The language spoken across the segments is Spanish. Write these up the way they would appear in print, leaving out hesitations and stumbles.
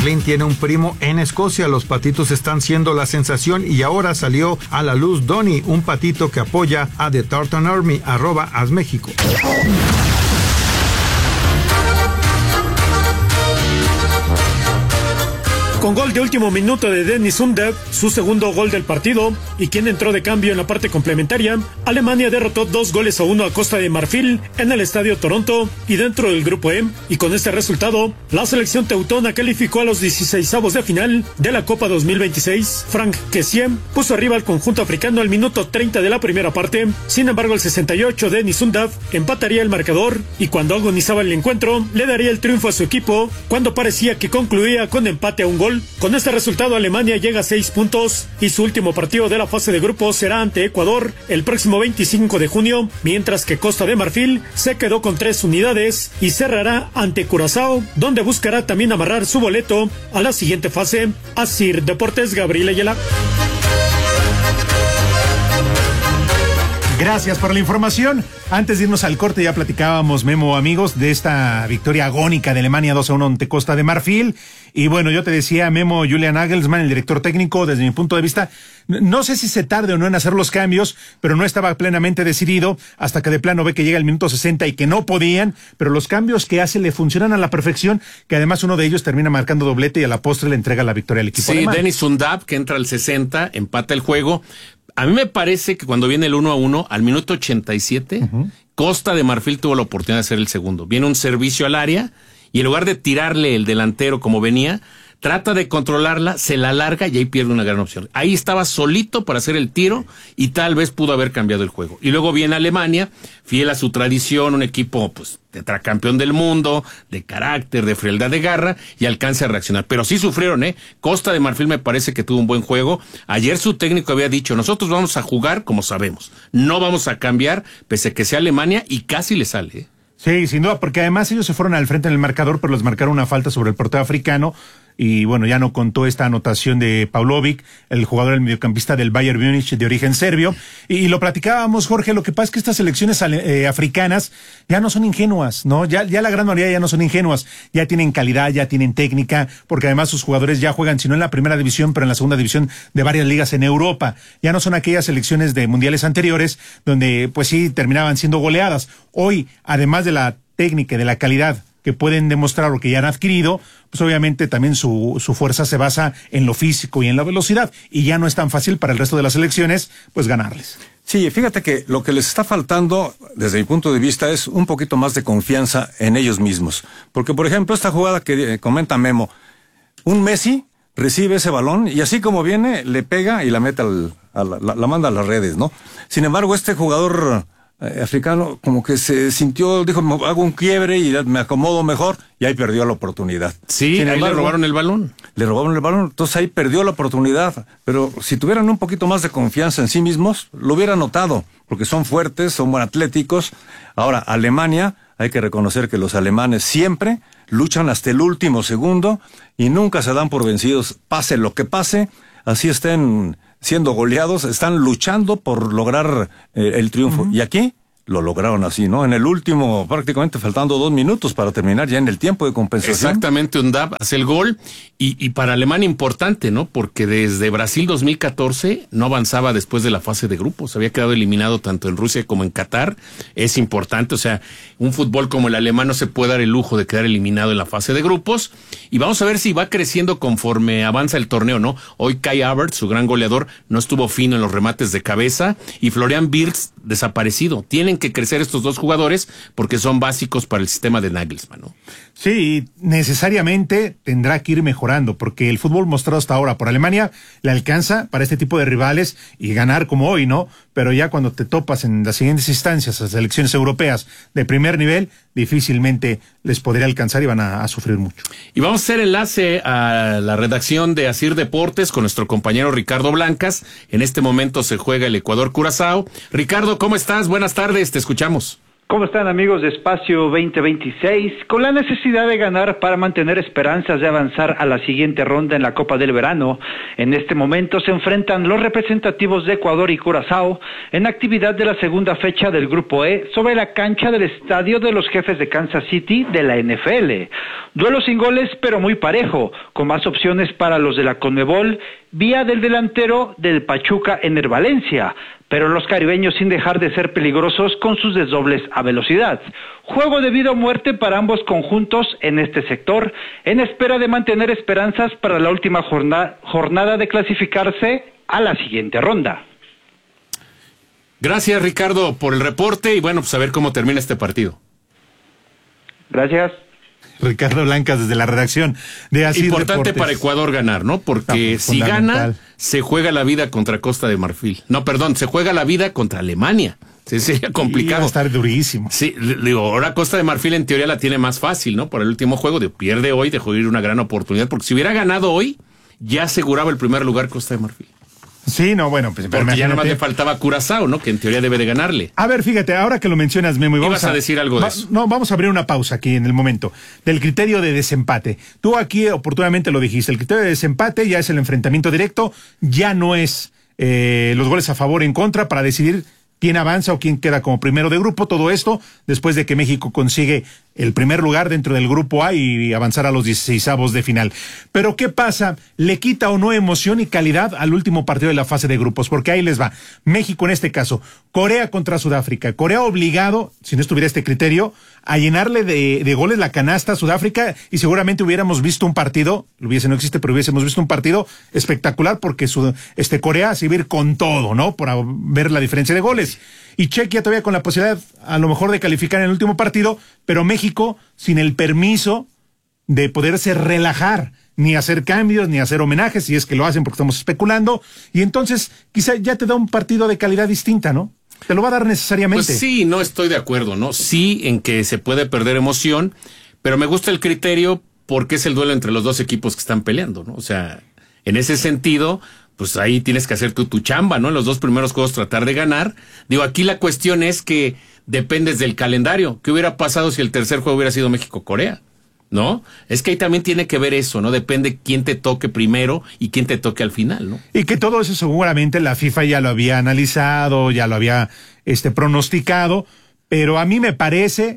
Clint tiene un primo en Escocia. Los patitos están siendo la sensación y ahora salió a la luz Donny, un patito que apoya a The Tartan Army, @AsMéxico. Con gol de último minuto de Dennis Undav, su segundo gol del partido, y quien entró de cambio en la parte complementaria, Alemania derrotó 2-1 a Costa de Marfil en el Estadio Toronto y dentro del Grupo E, y con este resultado, la selección teutona calificó a los 16avos de final de la Copa 2026. Frank Kessié puso arriba al conjunto africano al minuto 30 de la primera parte, sin embargo el 68 Dennis Undav empataría el marcador, y cuando agonizaba el encuentro, le daría el triunfo a su equipo, cuando parecía que concluía con empate a un gol. Con este resultado, Alemania llega a 6 puntos y su último partido de la fase de grupos será ante Ecuador el próximo 25 de junio, mientras que Costa de Marfil se quedó con 3 unidades y cerrará ante Curazao, donde buscará también amarrar su boleto a la siguiente fase. Asir Deportes, Gabriel Ayala. Gracias por la información. Antes de irnos al corte ya platicábamos, Memo, amigos, de esta victoria agónica de Alemania 2-1 ante Costa de Marfil. Y bueno, yo te decía, Memo, Julian Nagelsmann, el director técnico, desde mi punto de vista, no sé si se tarde o no en hacer los cambios, pero no estaba plenamente decidido hasta que de plano ve que llega el minuto 60 y que no podían, pero los cambios que hace le funcionan a la perfección, que además uno de ellos termina marcando doblete y a la postre le entrega la victoria al equipo alemán. Sí, Dennis Undav, que entra al 60, empata el juego. A mí me parece que cuando viene el 1-1, al minuto 87, Costa de Marfil tuvo la oportunidad de hacer el segundo. Viene un servicio al área y en lugar de tirarle el delantero como venía, trata de controlarla, se la larga y ahí pierde una gran opción. Ahí estaba solito para hacer el tiro y tal vez pudo haber cambiado el juego. Y luego viene Alemania, fiel a su tradición, un equipo pues tetracampeón del mundo, de carácter, de frialdad de garra, y alcanza a reaccionar. Pero sí sufrieron, Costa de Marfil me parece que tuvo un buen juego. Ayer su técnico había dicho, nosotros vamos a jugar como sabemos, no vamos a cambiar, pese a que sea Alemania, y casi le sale, Sí, sin duda, porque además ellos se fueron al frente en el marcador, pero les marcaron una falta sobre el portero africano. Y bueno, ya no contó esta anotación de Paulovic, el jugador, el mediocampista del Bayern Múnich de origen serbio. Y lo platicábamos, Jorge, lo que pasa es que estas selecciones africanas ya no son ingenuas, ¿no? Ya la gran mayoría ya no son ingenuas. Ya tienen calidad, ya tienen técnica, porque además sus jugadores ya juegan, si no en la primera división, pero en la segunda división de varias ligas en Europa. Ya no son aquellas selecciones de mundiales anteriores, donde pues sí terminaban siendo goleadas. Hoy, además de la técnica y de la calidad que pueden demostrar lo que ya han adquirido, pues obviamente también su fuerza se basa en lo físico y en la velocidad, y ya no es tan fácil para el resto de las selecciones, pues ganarles. Sí, fíjate que lo que les está faltando, desde mi punto de vista, es un poquito más de confianza en ellos mismos. Porque, por ejemplo, esta jugada que comenta Memo, un Messi recibe ese balón y así como viene, le pega y la mete la manda a las redes, ¿no? Sin embargo, este jugador africano como que se sintió, dijo, hago un quiebre y me acomodo mejor, y ahí perdió la oportunidad. Sí, ahí le robaron el balón. Le robaron el balón, entonces ahí perdió la oportunidad. Pero si tuvieran un poquito más de confianza en sí mismos, lo hubieran notado, porque son fuertes, son buen atléticos. Ahora, Alemania, hay que reconocer que los alemanes siempre luchan hasta el último segundo y nunca se dan por vencidos, pase lo que pase, así estén siendo goleados, están luchando por lograr el triunfo. Y aquí lo lograron así, ¿no? En el último, prácticamente faltando 2 minutos para terminar ya en el tiempo de compensación. Exactamente, Undav hace el gol, y para Alemania importante, ¿no? Porque desde Brasil 2014 no avanzaba después de la fase de grupos, había quedado eliminado tanto en Rusia como en Qatar. Es importante, o sea, un fútbol como el alemán no se puede dar el lujo de quedar eliminado en la fase de grupos, y vamos a ver si va creciendo conforme avanza el torneo, ¿no? Hoy Kai Havertz, su gran goleador, no estuvo fino en los remates de cabeza, y Florian Wirtz desaparecido. Tienen que crecer estos dos jugadores porque son básicos para el sistema de Nagelsmann, ¿no? Sí, necesariamente tendrá que ir mejorando, porque el fútbol mostrado hasta ahora por Alemania le alcanza para este tipo de rivales y ganar como hoy, ¿no? Pero ya cuando te topas en las siguientes instancias, las selecciones europeas de primer nivel, difícilmente les podría alcanzar y van a sufrir mucho. Y vamos a hacer enlace a la redacción de Asir Deportes con nuestro compañero Ricardo Blancas. En este momento se juega el Ecuador-Curazao. Ricardo, ¿cómo estás? Buenas tardes, te escuchamos. ¿Cómo están, amigos de Espacio 2026? Con la necesidad de ganar para mantener esperanzas de avanzar a la siguiente ronda en la Copa del Verano, en este momento se enfrentan los representativos de Ecuador y Curazao en actividad de la segunda fecha del Grupo E sobre la cancha del Estadio de los Jefes de Kansas City de la NFL. Duelo sin goles, pero muy parejo, con más opciones para los de la CONMEBOL, vía del delantero del Pachuca, Ener Valencia, pero los caribeños sin dejar de ser peligrosos con sus desdobles a velocidad. Juego de vida o muerte para ambos conjuntos en este sector, en espera de mantener esperanzas para la última jornada de clasificarse a la siguiente ronda. Gracias, Ricardo, por el reporte y bueno, pues a ver cómo termina este partido. Gracias. Ricardo Blancas desde la redacción de Así Importante Deportes. Para Ecuador ganar, ¿no? Porque si gana, se juega la vida contra Costa de Marfil. No, perdón, se juega la vida contra Alemania. Sí, sería complicado. Va a estar durísimo. Sí, digo, ahora Costa de Marfil en teoría la tiene más fácil, ¿no? Por el último juego, pierde hoy, dejó ir una gran oportunidad, porque si hubiera ganado hoy, ya aseguraba el primer lugar Costa de Marfil. Sí, no, bueno, pues porque ya nomás le faltaba Curazao, ¿no? Que en teoría debe de ganarle. A ver, fíjate, ahora que lo mencionas, Memo, y vamos a decir algo de eso. No, vamos a abrir una pausa aquí en el momento. Del criterio de desempate. Tú aquí oportunamente lo dijiste, el criterio de desempate ya es el enfrentamiento directo, ya no es los goles a favor o en contra para decidir quién avanza o quién queda como primero de grupo. Todo esto después de que México consigue el primer lugar dentro del grupo A y avanzar a los 16avos de final. Pero ¿qué pasa? ¿Le quita o no emoción y calidad al último partido de la fase de grupos? Porque ahí les va. México en este caso, Corea contra Sudáfrica. Corea obligado, si no estuviera este criterio, a llenarle de goles la canasta a Sudáfrica y seguramente hubiéramos visto un partido, no existe, pero hubiésemos visto un partido espectacular porque Corea se iba a ir con todo, ¿no? Por ver la diferencia de goles. Y Chequia todavía con la posibilidad a lo mejor de calificar en el último partido, pero México sin el permiso de poderse relajar, ni hacer cambios, ni hacer homenajes, si es que lo hacen porque estamos especulando, y entonces quizá ya te da un partido de calidad distinta, ¿no? Te lo va a dar necesariamente. Pues sí, no estoy de acuerdo, ¿no? Sí, en que se puede perder emoción, pero me gusta el criterio porque es el duelo entre los dos equipos que están peleando, ¿no? O sea, en ese sentido, pues ahí tienes que hacer tu chamba, ¿no? En los dos primeros juegos tratar de ganar. Digo, aquí la cuestión es que dependes del calendario. ¿Qué hubiera pasado si el tercer juego hubiera sido México-Corea? ¿No? Es que ahí también tiene que ver eso, ¿no? Depende quién te toque primero y quién te toque al final, ¿no? Y que todo eso seguramente la FIFA ya lo había analizado, ya lo había pronosticado, pero a mí me parece,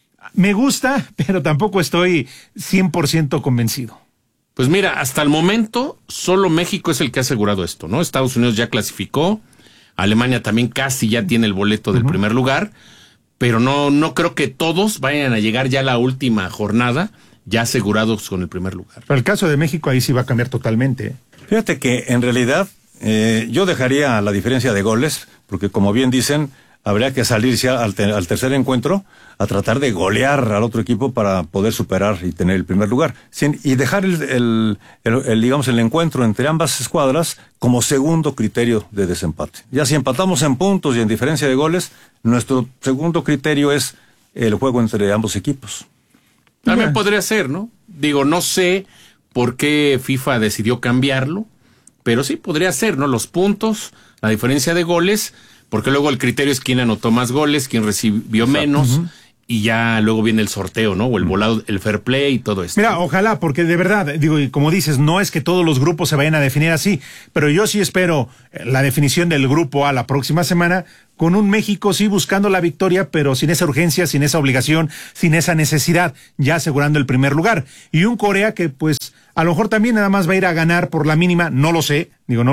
me gusta, pero tampoco estoy 100% convencido. Pues mira, hasta el momento solo México es el que ha asegurado esto, ¿no? Estados Unidos ya clasificó, Alemania también casi ya tiene el boleto del primer lugar, pero no creo que todos vayan a llegar ya a la última jornada ya asegurados con el primer lugar. Pero el caso de México ahí sí va a cambiar totalmente. Fíjate que en realidad yo dejaría la diferencia de goles, porque como bien dicen, habría que salirse al tercer encuentro a tratar de golear al otro equipo para poder superar y tener el primer lugar. Y dejar el encuentro entre ambas escuadras como segundo criterio de desempate. Ya si empatamos en puntos y en diferencia de goles, nuestro segundo criterio es el juego entre ambos equipos. También podría ser, ¿no? Digo, no sé por qué FIFA decidió cambiarlo, pero sí podría ser, ¿no? Los puntos, la diferencia de goles, porque luego el criterio es quién anotó más goles, quién recibió menos, y ya luego viene el sorteo, ¿no? O el volado, el fair play y todo esto. Mira, ojalá, porque de verdad, digo, y como dices, no es que todos los grupos se vayan a definir así, pero yo sí espero la definición del grupo A la próxima semana, con un México sí buscando la victoria, pero sin esa urgencia, sin esa obligación, sin esa necesidad, ya asegurando el primer lugar. Y un Corea que, pues, a lo mejor también nada más va a ir a ganar por la mínima, no lo sé,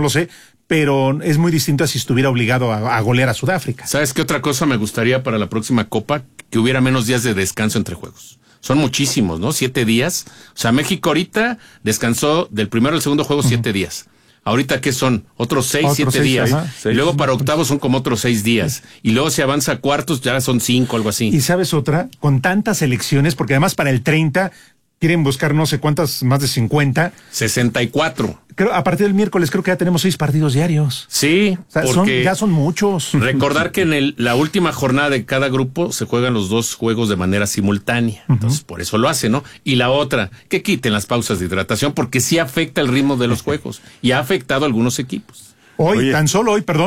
pero es muy distinto a si estuviera obligado a golear a Sudáfrica. ¿Sabes qué otra cosa me gustaría para la próxima Copa? Que hubiera menos días de descanso entre juegos. Son muchísimos, ¿no? 7 días. O sea, México ahorita descansó del primero al segundo juego 7 días. Ahorita, ¿qué son? Otros 7 días. Y luego para octavos son como otros 6 días. Y luego se avanza a cuartos, ya son 5, algo así. Y ¿sabes otra? Con tantas elecciones, porque además para el 30 quieren buscar no sé cuántas, más de 50. 64. Creo, a partir del miércoles creo que ya tenemos 6 partidos diarios. Sí, o sea, porque ya son muchos. Recordar que en la última jornada de cada grupo se juegan los 2 juegos de manera simultánea. Entonces, por eso lo hace, ¿no? Y la otra, que quiten las pausas de hidratación, porque sí afecta el ritmo de los juegos. Y ha afectado a algunos equipos. Tan solo hoy,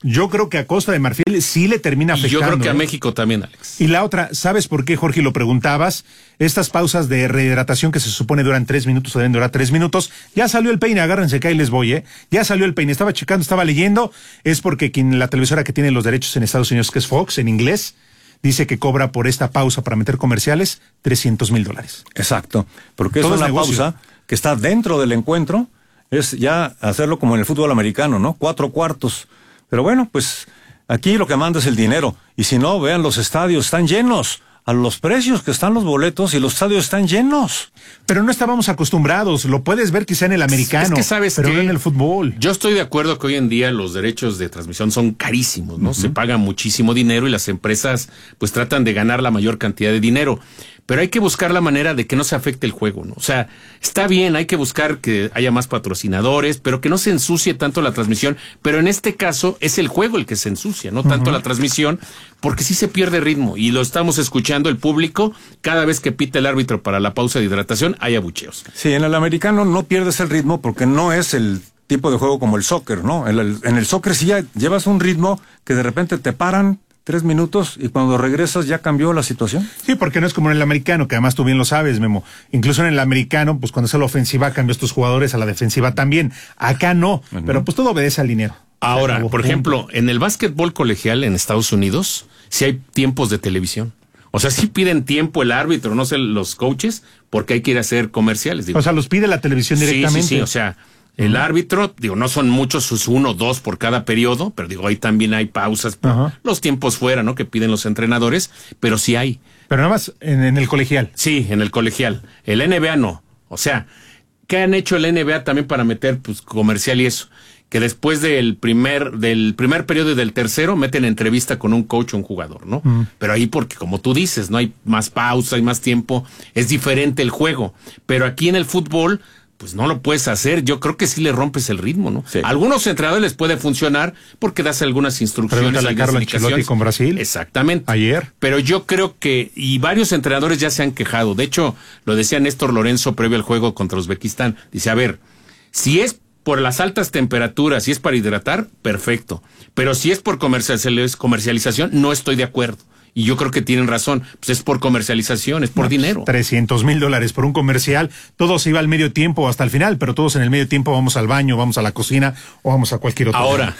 Yo creo que a Costa de Marfil sí le termina afectando. Y yo creo que a México también, Alex. Y la otra, ¿sabes por qué, Jorge? Lo preguntabas. Estas pausas de rehidratación que se supone duran 3 minutos o deben durar 3 minutos. Ya salió el peine, agárrense que ahí les voy, Ya salió el peine. Estaba checando, estaba leyendo. Es porque la televisora que tiene los derechos en Estados Unidos, que es Fox, en inglés, dice que cobra por esta pausa para meter comerciales $300,000. Exacto. Porque es Todo una es negocio. pausa que está dentro del encuentro. Es ya hacerlo como en el fútbol americano, ¿no? 4 cuartos. Pero bueno, pues aquí lo que manda es el dinero. Y si no, vean los estadios, están llenos. A los precios que están los boletos y los estadios están llenos. Pero no estábamos acostumbrados. Lo puedes ver quizá en el americano. Es que sabes pero que no en el fútbol. Yo estoy de acuerdo que hoy en día los derechos de transmisión son carísimos, ¿no? Se paga muchísimo dinero y las empresas pues tratan de ganar la mayor cantidad de dinero. Pero hay que buscar la manera de que no se afecte el juego, ¿no? O sea, está bien, hay que buscar que haya más patrocinadores, pero que no se ensucie tanto la transmisión. Pero en este caso es el juego el que se ensucia, no tanto la transmisión, porque sí se pierde ritmo. Y lo estamos escuchando el público, cada vez que pita el árbitro para la pausa de hidratación, hay abucheos. Sí, en el americano no pierdes el ritmo porque no es el tipo de juego como el soccer, ¿no? En el soccer sí ya llevas un ritmo que de repente te paran 3 minutos y cuando regresas ya cambió la situación. Sí, porque no es como en el americano, que además tú bien lo sabes, Memo. Incluso en el americano, pues cuando es a la ofensiva cambias tus jugadores a la defensiva también. Acá no, pero pues todo obedece al dinero. Ahora, por ejemplo, en el básquetbol colegial en Estados Unidos, sí hay tiempos de televisión. O sea, sí piden tiempo el árbitro, no sé, los coaches, porque hay que ir a hacer comerciales. Digo. O sea, los pide la televisión directamente. Sí, o sea, el árbitro, digo, no son muchos, sus 1 o 2 por cada periodo, pero digo, ahí también hay pausas, los tiempos fuera, ¿no? Que piden los entrenadores, pero sí hay. Pero nada más en el colegial. Sí, en el colegial. El NBA no. O sea, ¿qué han hecho el NBA también para meter, pues, comercial y eso? Que después del primer periodo y del tercero meten entrevista con un coach o un jugador, ¿no? Pero ahí porque, como tú dices, no hay más pausa, hay más tiempo, es diferente el juego. Pero aquí en el fútbol, pues no lo puedes hacer. Yo creo que sí le rompes el ritmo, ¿no? Sí. A algunos entrenadores les puede funcionar porque das algunas instrucciones. Pregúntale a Carlo Ancelotti con Brasil. Exactamente. Ayer. Pero yo creo que, y varios entrenadores ya se han quejado. De hecho, lo decía Néstor Lorenzo previo al juego contra Uzbekistán. Dice, a ver, si es por las altas temperaturas, si es para hidratar, perfecto. Pero si es por comercialización, no estoy de acuerdo. Y yo creo que tienen razón, pues es por comercialización, es por dinero. $300,000 por un comercial, todo se iba al medio tiempo hasta el final, pero todos en el medio tiempo vamos al baño, vamos a la cocina o vamos a cualquier otro Ahora,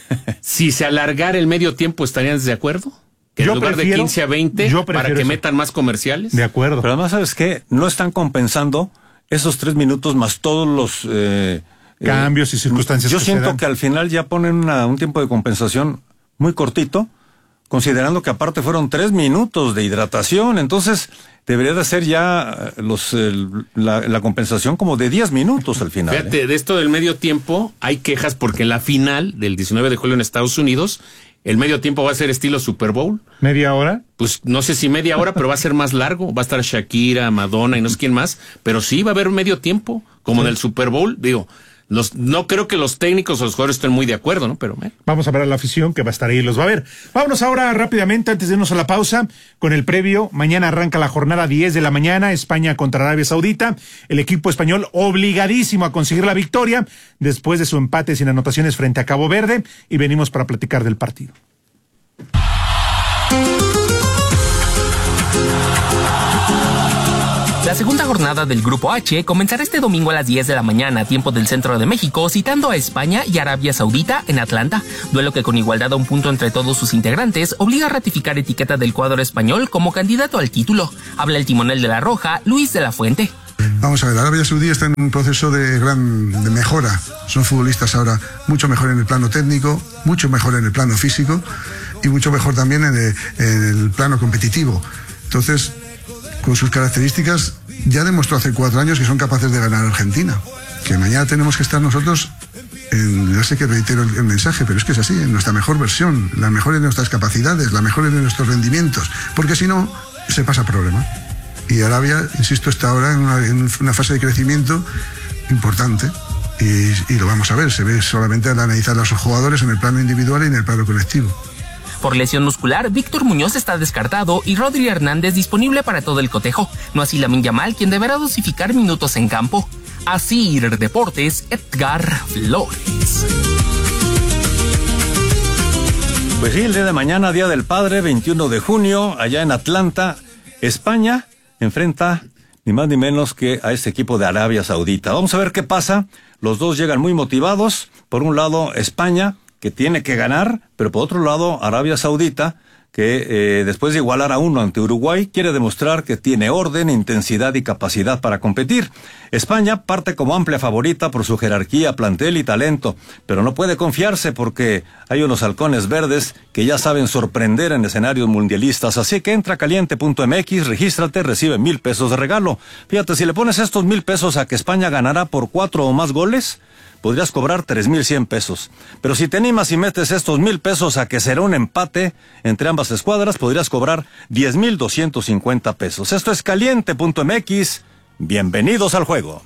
si se alargara el medio tiempo, ¿estarían de acuerdo? Que en lugar de 15 a 20, para que metan más comerciales. De acuerdo. Pero además, ¿sabes qué? No están compensando esos 3 minutos más todos los cambios y circunstancias. Yo siento que al final ya ponen un tiempo de compensación muy cortito, considerando que aparte fueron 3 minutos de hidratación, entonces debería de ser ya la compensación como de 10 minutos al final. Fíjate, de esto del medio tiempo hay quejas porque en la final del 19 de julio en Estados Unidos, el medio tiempo va a ser estilo Super Bowl. ¿Media hora? Pues no sé si media hora, pero va a ser más largo. Va a estar Shakira, Madonna y no sé quién más, pero sí va a haber medio tiempo, como en el Super Bowl, digo. No creo que los técnicos o los jugadores estén muy de acuerdo, ¿no? Pero vamos a ver a la afición que va a estar ahí y los va a ver. Vámonos ahora rápidamente, antes de irnos a la pausa, con el previo. Mañana arranca la jornada 10 de la mañana, España contra Arabia Saudita. El equipo español obligadísimo a conseguir la victoria después de su empate sin anotaciones frente a Cabo Verde. Y venimos para platicar del partido. La segunda jornada del Grupo H comenzará este domingo a las 10 de la mañana, tiempo del centro de México, citando a España y Arabia Saudita en Atlanta. Duelo que con igualdad a un punto entre todos sus integrantes obliga a ratificar etiqueta del cuadro español como candidato al título. Habla el timonel de la Roja, Luis de la Fuente. Vamos a ver, Arabia Saudí está en un proceso de mejora. Son futbolistas ahora mucho mejor en el plano técnico, mucho mejor en el plano físico y mucho mejor también en el plano competitivo. Entonces, con sus características, ya demostró hace 4 años que son capaces de ganar a Argentina. Que mañana tenemos que estar nosotros, ya sé que reitero el mensaje, pero es que es así, en nuestra mejor versión, la mejor de nuestras capacidades, la mejor de nuestros rendimientos, porque si no, se pasa problema. Y Arabia, insisto, está ahora en una fase de crecimiento importante. Y lo vamos a ver, se ve solamente al analizar a los jugadores en el plano individual y en el plano colectivo. Por lesión muscular, Víctor Muñoz está descartado y Rodri Hernández disponible para todo el cotejo. No así Lamine Yamal, quien deberá dosificar minutos en campo. Asir Deportes, Edgar Flores. Pues sí, el día de mañana, Día del Padre, 21 de junio, allá en Atlanta, España enfrenta ni más ni menos que a este equipo de Arabia Saudita. Vamos a ver qué pasa. Los dos llegan muy motivados. Por un lado, España, que tiene que ganar, pero por otro lado, Arabia Saudita, que después de igualar a 1 ante Uruguay, quiere demostrar que tiene orden, intensidad y capacidad para competir. España parte como amplia favorita por su jerarquía, plantel y talento, pero no puede confiarse porque hay unos halcones verdes que ya saben sorprender en escenarios mundialistas, así que entra a caliente.mx, regístrate, recibe 1,000 pesos de regalo. Fíjate, si le pones estos 1,000 pesos a que España ganará por 4 o más goles, podrías cobrar 3,100 pesos. Pero si te animas y metes estos 1,000 pesos a que será un empate entre ambas escuadras, podrías cobrar 10,250 pesos. Esto es caliente.mx. Bienvenidos al juego.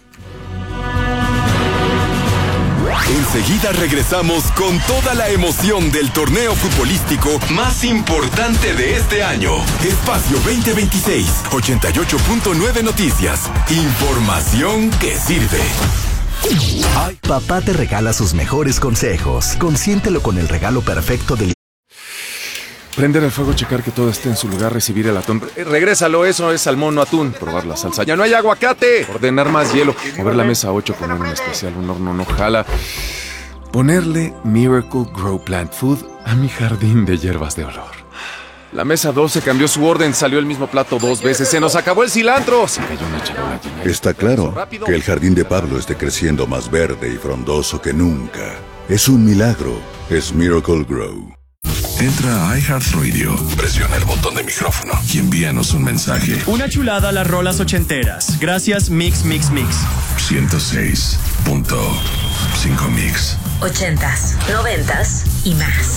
Enseguida regresamos con toda la emoción del torneo futbolístico más importante de este año. Espacio 2026, 88.9 Noticias. Información que sirve. Papá te regala sus mejores consejos. Consiéntelo con el regalo perfecto del... Prender el fuego, checar que todo esté en su lugar, recibir el atún. Regrésalo, eso es salmón, no atún. Probar la salsa. ¡Ya no hay aguacate! Ordenar más hielo. Mover la mesa 8, poner un especial, un horno no jala. Ponerle Miracle Grow Plant Food a mi jardín de hierbas de olor. La mesa 12 cambió su orden, salió el mismo plato 2 veces, se nos acabó el cilantro. Se cayó una charola llena. Está claro que el jardín de Pablo esté creciendo más verde y frondoso que nunca. Es un milagro, es Miracle Grow. Entra a iHeartRadio, presiona el botón de micrófono y envíanos un mensaje. Una chulada a las rolas ochenteras. Gracias Mix. 106.5 Mix. 80s, 90s y más.